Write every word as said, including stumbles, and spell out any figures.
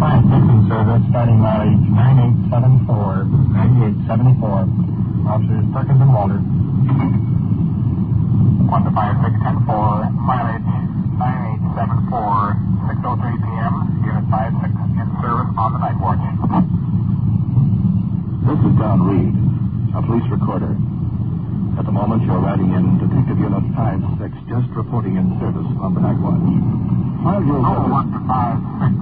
five six in service, starting mileage nine eight seven four, ninety-eight seventy-four. Officers Perkins and Walter. one to five six ten four, mileage nine eight seven four, six oh three p.m. Unit five six in service on the night watch. This is Don Reed, a police recorder. At the moment, you're riding in Detective Unit five six, just reporting in service on the night watch. While you're Oh, one to five six.